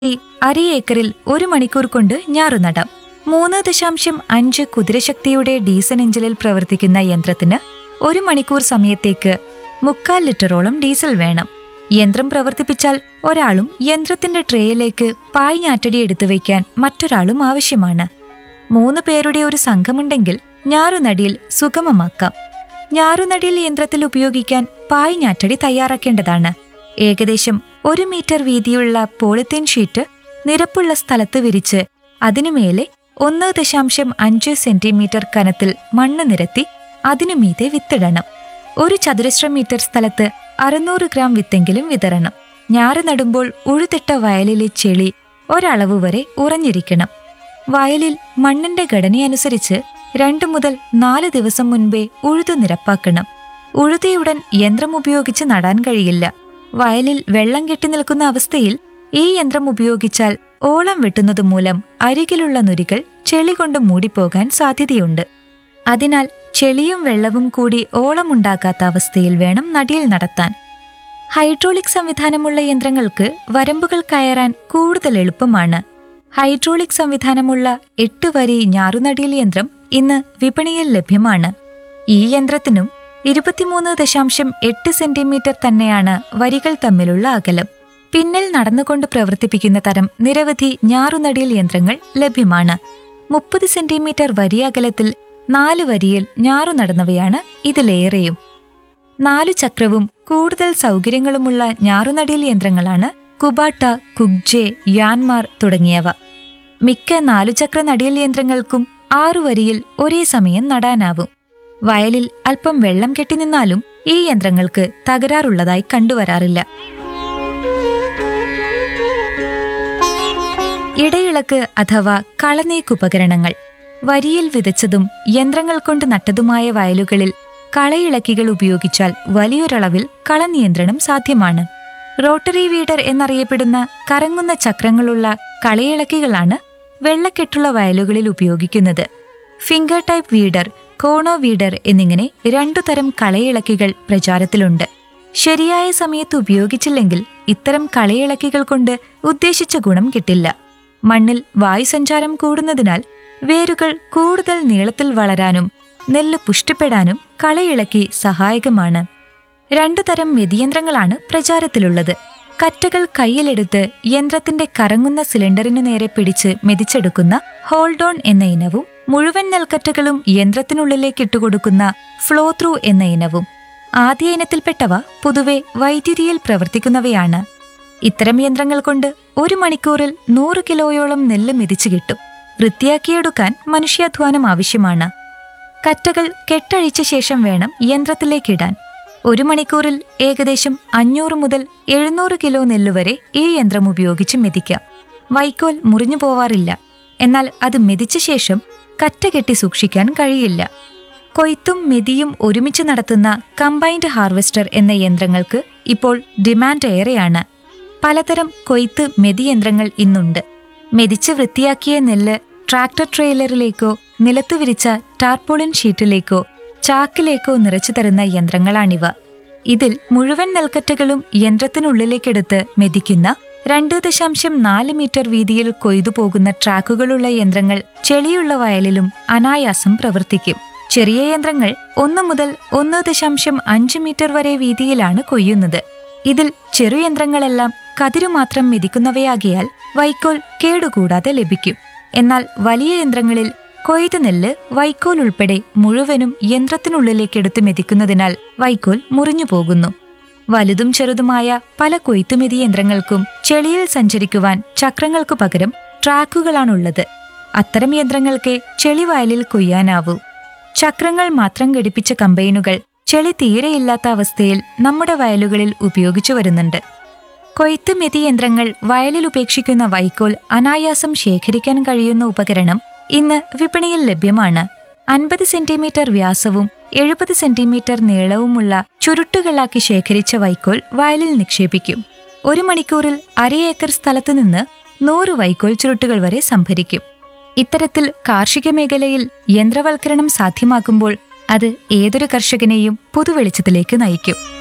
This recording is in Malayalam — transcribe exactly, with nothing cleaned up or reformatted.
ഈ അര ഏക്കറിൽ ഒരു മണിക്കൂർ കൊണ്ട് ഞാറുനടാം. മൂന്ന് ദശാംശം അഞ്ച് കുതിരശക്തിയുടെ ഡീസൽ എഞ്ചിനിൽ പ്രവർത്തിക്കുന്ന യന്ത്രത്തിന് ഒരു മണിക്കൂർ സമയത്തേക്ക് മുക്കാൽ ലിറ്ററോളം ഡീസൽ വേണം. യന്ത്രം പ്രവർത്തിപ്പിച്ചാൽ ഒരാളും യന്ത്രത്തിന്റെ ട്രേയിലേക്ക് പായ് ഞാറ്റടി എടുത്തു വയ്ക്കാൻ മറ്റൊരാളും ആവശ്യമാണ്. മൂന്ന് പേരുടെ ഒരു സംഘമുണ്ടെങ്കിൽ ഞാറുനടിയിൽ സുഗമമാക്കാം. ഞാറുനടിയിൽ യന്ത്രത്തിൽ ഉപയോഗിക്കാൻ പായ് ഞാറ്റടി തയ്യാറാക്കേണ്ടതാണ്. ഏകദേശം ഒരു മീറ്റർ വീതിയുള്ള പോളിത്തീൻ ഷീറ്റ് നിരപ്പുള്ള സ്ഥലത്ത് വിരിച്ച് അതിനുമേലെ ഒന്ന് ദശാംശം അഞ്ച് സെന്റിമീറ്റർ കനത്തിൽ മണ്ണ് നിരത്തി അതിനു മീതെ വിത്തിടണം. ഒരു ചതുരശ്ര മീറ്റർ സ്ഥലത്ത് അറുന്നൂറ് ഗ്രാം വിത്തെങ്കിലും വിതരണം. ഞാറ് നടുമ്പോൾ ഉഴുതിട്ട വയലിലെ ചെളി ഒരളവ് വരെ ഉറഞ്ഞിരിക്കണം. വയലിൽ മണ്ണിന്റെ ഘടനയനുസരിച്ച് രണ്ടു മുതൽ നാല് ദിവസം മുൻപേ ഉഴുതു നിരപ്പാക്കണം. ഉഴുതിയുടൻ യന്ത്രം ഉപയോഗിച്ച് നടാൻ കഴിയില്ല. വയലിൽ വെള്ളം കെട്ടി നിൽക്കുന്ന അവസ്ഥയിൽ ഈ യന്ത്രം ഉപയോഗിച്ചാൽ ഓളം വെട്ടുന്നത് മൂലം അരികിലുള്ള നുരികൾ ചെളി കൊണ്ട് മൂടിപ്പോകാൻ സാധ്യതയുണ്ട്. അതിനാൽ ചെളിയും വെള്ളവും കൂടി ഓളമുണ്ടാകാത്ത അവസ്ഥയിൽ വേണം നടിയിൽ നടത്താൻ. ഹൈഡ്രോളിക് സംവിധാനമുള്ള യന്ത്രങ്ങൾക്ക് വരമ്പുകൾ കയറാൻ കൂടുതൽ എളുപ്പമാണ്. ഹൈഡ്രോളിക് സംവിധാനമുള്ള എട്ട് വരി ഞാറുനടിയിൽ യന്ത്രം ഇന്ന് വിപണിയിൽ ലഭ്യമാണ്. ഈ യന്ത്രത്തിനും ഇരുപത്തിമൂന്ന് ദശാംശം എട്ട് സെന്റിമീറ്റർ തന്നെയാണ് വരികൾ തമ്മിലുള്ള അകലം. പിന്നിൽ നടന്നുകൊണ്ട് പ്രവർത്തിപ്പിക്കുന്ന തരം നിരവധി ഞാറുനടിയിൽ യന്ത്രങ്ങൾ ലഭ്യമാണ്. മുപ്പത് സെന്റിമീറ്റർ വരി അകലത്തിൽ നാല് വരിയിൽ ഞാറു നടന്നവയാണ് ഇതിലേറെയും. നാലു ചക്രവും കൂടുതൽ സൗകര്യങ്ങളുമുള്ള ഞാറുനടിയിൽ യന്ത്രങ്ങളാണ് കുബാട്ട, കുഗ്ജെ, യാൻമാർ തുടങ്ങിയവ. മിക്ക നാലുചക്ര നടിയിൽ യന്ത്രങ്ങൾക്കും ആറു വരിയിൽ ഒരേ സമയം നടാനാവും. വയലിൽ അല്പം വെള്ളം കെട്ടിനിന്നാലും ഈ യന്ത്രങ്ങൾക്ക് തകരാറുള്ളതായി കണ്ടുവരാറില്ല. ഇടയിളക്ക് അഥവാ കളനീക്കുപകരണങ്ങൾ. വരിയിൽ വിതച്ചതും യന്ത്രങ്ങൾ കൊണ്ട് നട്ടതുമായ വയലുകളിൽ കളയിളക്കികൾ ഉപയോഗിച്ചാൽ വലിയൊരളവിൽ കളനിയന്ത്രണം സാധ്യമാണ്. റോട്ടറി വീഡർ എന്നറിയപ്പെടുന്ന കറങ്ങുന്ന ചക്രങ്ങളുള്ള കളയിളക്കികളാണ് വെള്ളക്കെട്ടുള്ള വയലുകളിൽ ഉപയോഗിക്കുന്നത്. ഫിംഗർ ടൈപ്പ് വീഡർ, കോണോ വീഡർ എന്നിങ്ങനെ രണ്ടു തരം കളയിളക്കികൾ പ്രചാരത്തിലുണ്ട്. ശരിയായ സമയത്ത് ഉപയോഗിച്ചില്ലെങ്കിൽ ഇത്തരം കളയിളക്കികൾ കൊണ്ട് ഉദ്ദേശിച്ച ഗുണം കിട്ടില്ല. മണ്ണിൽ വായുസഞ്ചാരം കൂടുന്നതിനാൽ വേരുകൾ കൂടുതൽ നീളത്തിൽ വളരാനും നെല്ല് പുഷ്ടിപ്പെടാനും കളയിളക്കി സഹായകമാണ്. രണ്ടു തരം മെതിയന്ത്രങ്ങളാണ് പ്രചാരത്തിലുള്ളത്. കറ്റകൾ കയ്യിലെടുത്ത് യന്ത്രത്തിന്റെ കറങ്ങുന്ന സിലിണ്ടറിനു നേരെ പിടിച്ച് മെതിച്ചെടുക്കുന്ന ഹോൾഡ് ഓൺ എന്ന ഇനവും മുഴുവൻ നെൽക്കറ്റകളും യന്ത്രത്തിനുള്ളിലേക്ക് ഇട്ടുകൊടുക്കുന്ന ഫ്ലോ ത്രൂ എന്ന ഇനവും. ആദ്യ ഇനത്തിൽപ്പെട്ടവ പൊതുവെ വൈദ്യുതിയിൽ പ്രവർത്തിക്കുന്നവയാണ്. ഇത്തരം യന്ത്രങ്ങൾ കൊണ്ട് ഒരു മണിക്കൂറിൽ നൂറ് കിലോയോളം നെല്ല് മെതിച്ചു കിട്ടും. വൃത്തിയാക്കിയെടുക്കാൻ മനുഷ്യാധ്വാനം ആവശ്യമാണ്. കറ്റകൾ കെട്ടഴിച്ച ശേഷം വേണം യന്ത്രത്തിലേക്കിടാൻ. ഒരു മണിക്കൂറിൽ ഏകദേശം അഞ്ഞൂറ് മുതൽ എഴുന്നൂറ് കിലോ നെല്ലുവരെ ഈ യന്ത്രം ഉപയോഗിച്ച് മെതിക്കാം. വൈക്കോൽ മുറിഞ്ഞു പോവാറില്ല. എന്നാൽ അത് മെതിച്ച ശേഷം കറ്റ കെട്ടി സൂക്ഷിക്കാൻ കഴിയില്ല. കൊയ്ത്തും മെതിയും ഒരുമിച്ച് നടത്തുന്ന കമ്പൈൻഡ് ഹാർവെസ്റ്റർ എന്ന യന്ത്രങ്ങൾക്ക് ഇപ്പോൾ ഡിമാൻഡ് ഏറെയാണ്. പലതരം കൊയ്ത്ത് മെതിയന്ത്രങ്ങൾ ഇന്നുണ്ട്. മെതിച്ച് വൃത്തിയാക്കിയ നെല്ല് ട്രാക്ടർ ട്രെയിലറിലേക്കോ നിലത്തു വിരിച്ച ടാർപോളിൻ ഷീറ്റിലേക്കോ ചാക്കിലേക്കോ നിറച്ചു തരുന്ന യന്ത്രങ്ങളാണിവ. ഇതിൽ മുഴുവൻ നെൽക്കറ്റകളും യന്ത്രത്തിനുള്ളിലേക്കെടുത്ത് മെതിക്കുന്ന രണ്ട് ദശാംശം നാല് മീറ്റർ വീതിയിൽ കൊയ്തു പോകുന്ന ട്രാക്കുകളുള്ള യന്ത്രങ്ങൾ ചെളിയുള്ള വയലിലും അനായാസം പ്രവർത്തിക്കും. ചെറിയ യന്ത്രങ്ങൾ ഒന്ന് മുതൽ ഒന്ന് ദശാംശം അഞ്ച് മീറ്റർ വരെ വീതിയിലാണ് കൊയ്യുന്നത്. ഇതിൽ ചെറുയന്ത്രങ്ങളെല്ലാം കതിരുമാത്രം മെതിക്കുന്നവയാകിയാൽ വൈക്കോൽ കേടുകൂടാതെ ലഭിക്കും. എന്നാൽ വലിയ യന്ത്രങ്ങളിൽ കൊയ്ത നെല്ല് വൈക്കോൽ ഉൾപ്പെടെ മുഴുവനും യന്ത്രത്തിനുള്ളിലേക്കെടുത്ത് മെതിക്കുന്നതിനാൽ വൈക്കോൽ മുറിഞ്ഞു പോകുന്നു. വലുതും ചെറുതുമായ പല കൊയ്ത്തുമെതി യന്ത്രങ്ങൾക്കും ചെളിയിൽ സഞ്ചരിക്കുവാൻ ചക്രങ്ങൾക്കു പകരം ട്രാക്കുകളാണുള്ളത്. അത്തരം യന്ത്രങ്ങൾക്ക് ചെളി വയലിൽ കൊയ്യാനാവൂ. ചക്രങ്ങൾ മാത്രം ഘടിപ്പിച്ച കമ്പൈനുകൾ ചെളി തീരെയില്ലാത്ത അവസ്ഥയിൽ നമ്മുടെ വയലുകളിൽ ഉപയോഗിച്ചു വരുന്നുണ്ട്. കൊയ്ത്ത് മെതി യന്ത്രങ്ങൾ വയലിൽ ഉപേക്ഷിക്കുന്ന വൈക്കോൽ അനായാസം ശേഖരിക്കാൻ കഴിയുന്ന ഉപകരണം ഇന്ന് വിപണിയിൽ ലഭ്യമാണ്. അൻപത് സെന്റിമീറ്റർ വ്യാസവും എഴുപത് സെന്റിമീറ്റർ നീളവുമുള്ള ചുരുട്ടുകളാക്കി ശേഖരിച്ച വൈക്കോൽ വയലിൽ നിക്ഷേപിക്കും. ഒരു മണിക്കൂറിൽ അര ഏക്കർ സ്ഥലത്തു നിന്ന് നൂറ് വൈക്കോൽ ചുരുട്ടുകൾ വരെ സംഭരിക്കും. ഇത്തരത്തിൽ കാർഷിക മേഖലയിൽ യന്ത്രവൽക്കരണം സാധ്യമാക്കുമ്പോൾ അത് ഏതൊരു കർഷകനെയും പുതുവെളിച്ചത്തിലേക്ക് നയിക്കും.